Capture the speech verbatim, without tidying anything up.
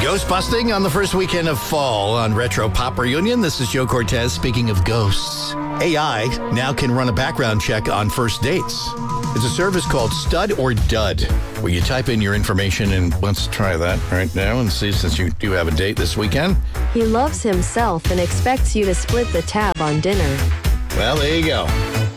Ghost busting on the first weekend of fall on Retro Pop Reunion. This is Joe Cortez. Speaking of ghosts, A I now can run a background check on first dates. It's a service called Stud or Dud, where you type in your information, and let's try that right now and see, since you do have a date this weekend. He loves himself and expects you to split the tab on dinner. Well, there you go.